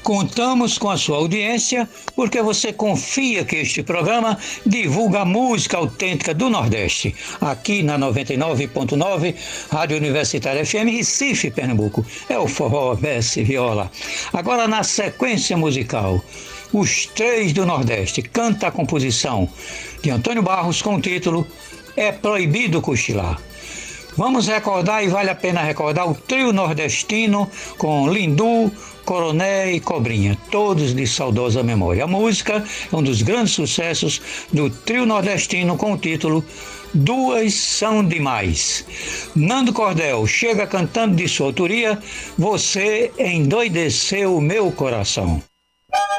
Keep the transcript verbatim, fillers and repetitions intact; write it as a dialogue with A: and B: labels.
A: Contamos com a sua audiência porque você confia que este programa divulga a música autêntica do Nordeste, aqui na noventa e nove ponto nove, Rádio Universitária F M, Recife, Pernambuco. É o forró, verso e viola. Agora, na sequência musical, Os Três do Nordeste, canta a composição de Antônio Barros com o título É Proibido Cochilar. Vamos recordar, e vale a pena recordar, o trio nordestino com Lindu, Coroné e Cobrinha, todos de saudosa memória. A música é um dos grandes sucessos do trio nordestino com o título Duas São Demais. Nando Cordel chega cantando de sua autoria Você Endoideceu Meu Coração.